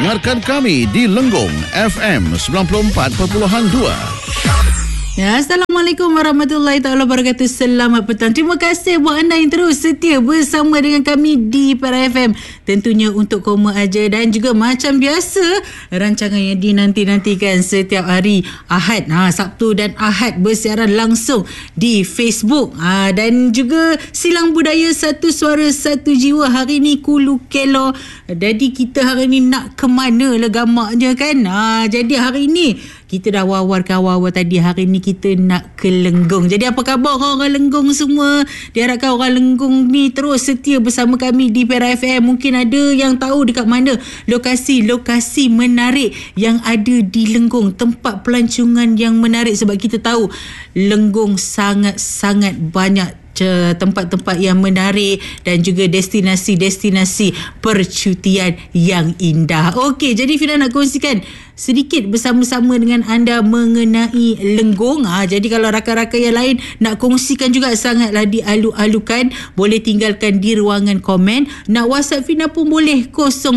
Dengarkan kami di Lenggong FM 94.2. Ya, Assalamualaikum warahmatullahi taala wabarakatuh. Selamat petang. Terima kasih buat anda yang terus setia bersama dengan kami di Para FM. Tentunya untuk Koma Aja dan juga macam biasa rancangan yang dinanti-nantikan setiap hari Ahad, Sabtu dan Ahad bersiaran langsung di Facebook. Dan juga Silang Budaya Satu Suara Satu Jiwa. Hari ni Kulu Kelo. Jadi kita hari ni nak ke mana lah gamaknya kan? Jadi hari ni kita dah wawar tadi, hari ni kita nak ke Lenggong. Jadi apa khabar orang Lenggong semua? Diharapkan orang Lenggong ni terus setia bersama kami di Para FM. Mungkin ada yang tahu dekat mana lokasi-lokasi menarik yang ada di Lenggong, tempat pelancongan yang menarik, sebab kita tahu Lenggong sangat-sangat banyak tempat-tempat yang menarik dan juga destinasi-destinasi percutian yang indah. Okey, jadi Fina nak kongsikan sedikit bersama-sama dengan anda mengenai Lenggong. Jadi kalau rakan-rakan yang lain nak kongsikan juga, sangatlah dialu-alukan. Boleh tinggalkan di ruangan komen. Nak WhatsApp Fina pun boleh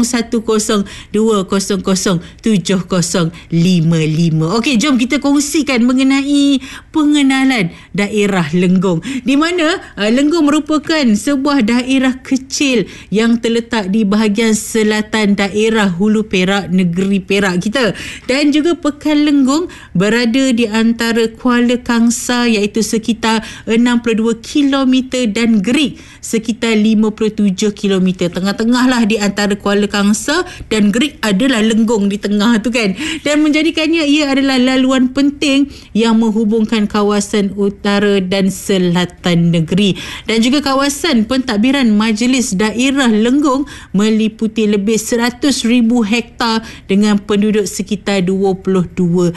0102007055. Okey, jom kita kongsikan mengenai pengenalan daerah Lenggong. Di mana Lenggong merupakan sebuah daerah kecil yang terletak di bahagian selatan daerah Hulu Perak, negeri Perak kita. Dan juga Pekan Lenggong berada di antara Kuala Kangsar iaitu sekitar 62 km dan Gerik sekitar 57 km. Tengah-tengah lah di antara Kuala Kangsar dan Gerik adalah Lenggong di tengah tu kan. Dan menjadikannya ia adalah laluan penting yang menghubungkan kawasan utara dan selatan negeri. Dan juga kawasan pentadbiran Majlis Daerah Lenggong meliputi lebih 100,000 hektar dengan penduduk sekitar 22,000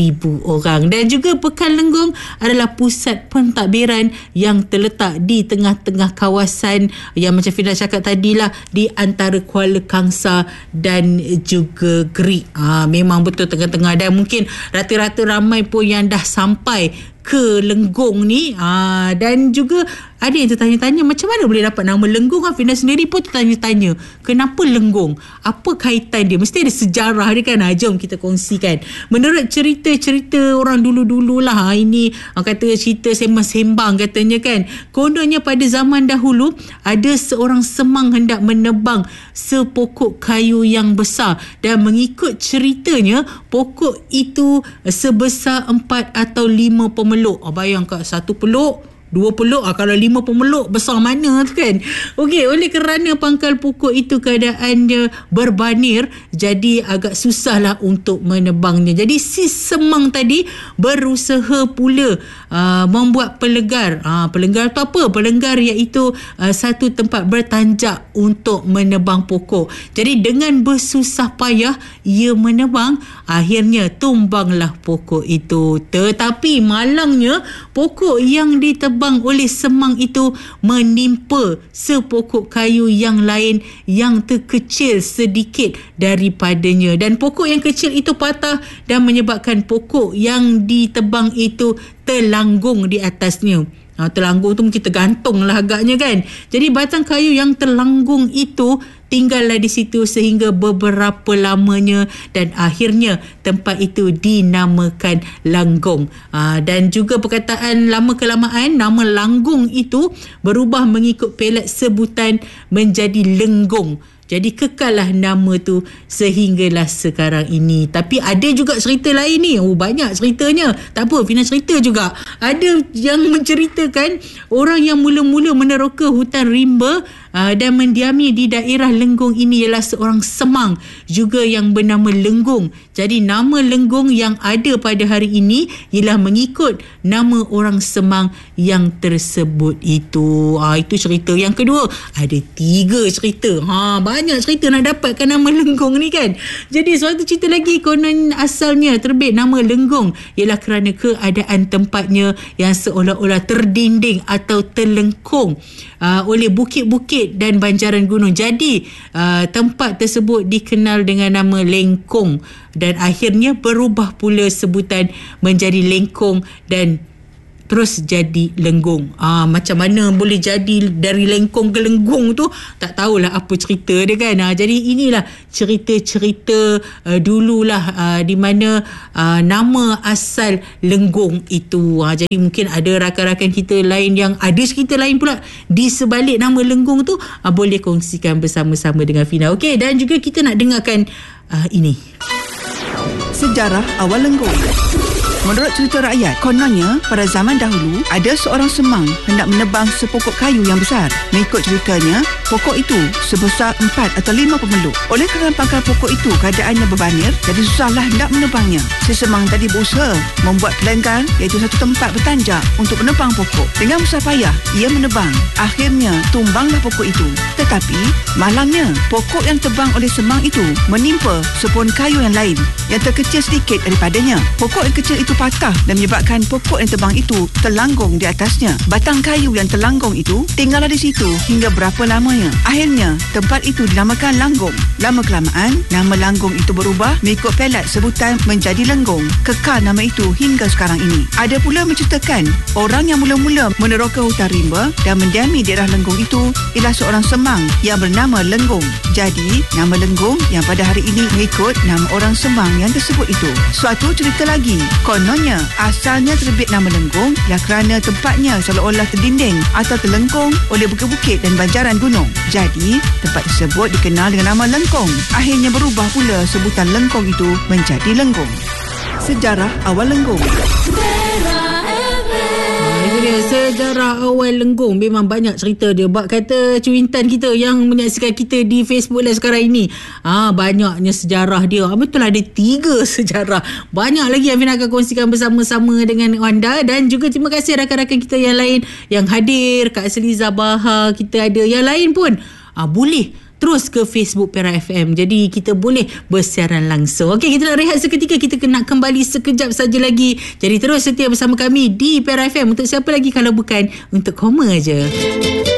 orang. Dan juga Pekan Lenggong adalah pusat pentadbiran yang terletak di tengah-tengah kawasan yang macam Fina cakap tadilah, di antara Kuala Kangsar dan juga Gerik. Memang betul tengah-tengah, dan mungkin rata-rata ramai pun yang dah sampai ke Lenggong ni. Dan juga ada yang tertanya-tanya macam mana boleh dapat nama Lenggong. Fina sendiri pun tertanya-tanya kenapa Lenggong, apa kaitan dia, mesti ada sejarah dia kan. Jom kita kongsikan menurut cerita-cerita orang dulu-dulu lah. Ini kata cerita sembang-sembang katanya kan. Kononnya pada zaman dahulu ada seorang semang hendak menebang sepokok kayu yang besar, dan mengikut ceritanya pokok itu sebesar 4 atau 5 pemeluk. Bayangkan 1 peluk, 2 peluk, kalau 5 pemeluk besar mana tu kan. Okey, oleh kerana pangkal pokok itu keadaannya berbanir, jadi agak susahlah untuk menebangnya. Jadi si semang tadi berusaha pula membuat pelenggar. Pelenggar tu apa? Pelenggar iaitu satu tempat bertanjak untuk menebang pokok. Jadi dengan bersusah payah ia menebang, akhirnya tumbanglah pokok itu. Tetapi malangnya pokok yang ditebang oleh semang itu menimpa sepokok kayu yang lain yang terkecil sedikit daripadanya, dan pokok yang kecil itu patah dan menyebabkan pokok yang ditebang itu terlanggung di atasnya. Terlanggung tu mungkin tergantung lah agaknya kan. Jadi batang kayu yang terlanggung itu tinggallah di situ sehingga beberapa lamanya, dan akhirnya tempat itu dinamakan Lenggong. Dan juga perkataan lama-kelamaan nama Lenggong itu berubah mengikut pelet sebutan menjadi Lenggong. Jadi kekallah nama tu sehinggalah sekarang ini. Tapi ada juga cerita lain ni. Banyak ceritanya. Tak apa, Fina cerita juga. Ada yang menceritakan orang yang mula-mula meneroka hutan rimba dan mendiami di daerah Lenggong ini ialah seorang semang juga yang bernama Lenggong. Jadi nama Lenggong yang ada pada hari ini ialah mengikut nama orang semang yang tersebut itu. Itu cerita yang kedua. Ada 3 cerita. Banyak cerita nak dapatkan nama Lenggong ni kan. Jadi suatu cerita lagi, konon asalnya terbit nama Lenggong ialah kerana keadaan tempatnya yang seolah-olah terdinding atau terlengkung oleh bukit-bukit dan banjaran gunung. Jadi tempat tersebut dikenal dengan nama Lengkong, dan akhirnya berubah pula sebutan menjadi Lengkong dan terus jadi lenggong. Macam mana boleh jadi dari lengkong ke lenggong tu, tak tahulah apa cerita dia kan. Jadi inilah cerita-cerita dululah di mana nama asal lenggong itu. Jadi mungkin ada rakan-rakan kita lain yang ada cerita lain pula di sebalik nama lenggong tu, boleh kongsikan bersama-sama dengan Fina. Okey, dan juga kita nak dengarkan ini. Sejarah awal lenggong. Menurut cerita rakyat, kononnya pada zaman dahulu ada seorang semang hendak menebang sepokok kayu yang besar. Mengikut ceritanya, pokok itu sebesar 4 atau 5 pemeluk. Oleh kerana pangkal pokok itu keadaannya berbanir, jadi susahlah hendak menebangnya. Si semang tadi berusaha membuat pelenggan, iaitu satu tempat bertanjak untuk menebang pokok. Dengan susah payah, ia menebang. Akhirnya, tumbanglah pokok itu. Tetapi, malangnya, pokok yang tebang oleh semang itu menimpa sepohon kayu yang lain yang terkecil sedikit daripadanya. Pokok yang kecil itu patah dan menyebabkan pokok yang tebang itu terlanggung di atasnya. Batang kayu yang terlanggung itu tinggallah di situ hingga berapa lamanya. Akhirnya, tempat itu dinamakan Langgong. Lama-kelamaan, nama Langgong itu berubah mengikut pelat sebutan menjadi Lenggong. Kekal nama itu hingga sekarang ini. Ada pula menceritakan orang yang mula-mula meneroka hutan rimba dan mendiami daerah Lenggong itu ialah seorang semang yang bernama Lenggong. Jadi, nama Lenggong yang pada hari ini mengikut nama orang semang yang tersebut itu. Suatu cerita lagi, kononnya asalnya terbit nama Lenggong ialah kerana tempatnya seolah-olah terdinding atau terlengkung oleh bukit-bukit dan banjaran gunung. Jadi, tempat tersebut dikenal dengan nama Lengkong. Akhirnya berubah pula sebutan Lengkong itu menjadi Lenggong. Sejarah awal Lenggong. Sejarah awal lenggong. Memang banyak cerita dia. Bak kata cuitan kita yang menyaksikan kita di Facebook Live sekarang ini, banyaknya sejarah dia. Betul ada 3 sejarah. Banyak lagi yang Fina akan kongsikan bersama-sama dengan anda. Dan juga terima kasih rakan-rakan kita yang lain yang hadir. Kak Seliza Bahar, kita ada yang lain pun boleh terus ke Facebook Perak FM. Jadi kita boleh bersiaran langsung. Okey, kita nak rehat seketika. Kita kena kembali sekejap saja lagi. Jadi terus setia bersama kami di Perak FM. Untuk siapa lagi kalau bukan untuk Koma aja.